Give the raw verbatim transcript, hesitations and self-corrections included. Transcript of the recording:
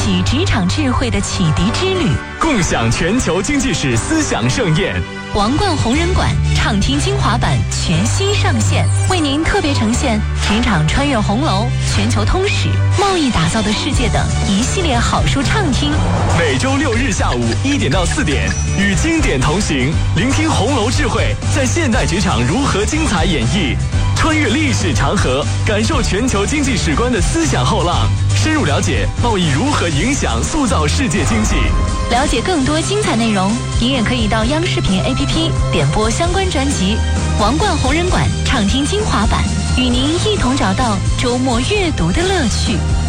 起职场智慧的启迪之旅， 共享全球经济史思想盛宴。 王冠红人馆畅听精华版全新上线，为您特别呈现职场穿越红楼、全球通史、贸易打造的世界等一系列好书畅听。 每周六日下午一点到四点，与经典同行，聆听红楼智慧在现代职场如何精彩演绎，穿越历史长河，感受全球经济史观的思想后浪，深入了解贸易如何影响塑造世界经济。 了解更多精彩内容，您也可以到央视频 A P P 点播相关专辑《王冠红人馆畅听精华版》，与您一同找到周末阅读的乐趣。